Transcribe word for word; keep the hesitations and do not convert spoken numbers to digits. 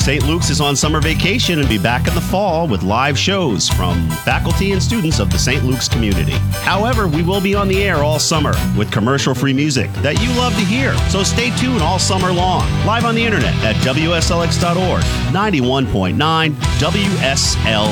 Saint Luke's is on summer vacation and be back in the fall with live shows from faculty and students of the Saint Luke's community. However, we will be on the air all summer with commercial-free music that you love to hear. So stay tuned all summer long. Live on the internet at W S L X dot org, ninety-one point nine W S L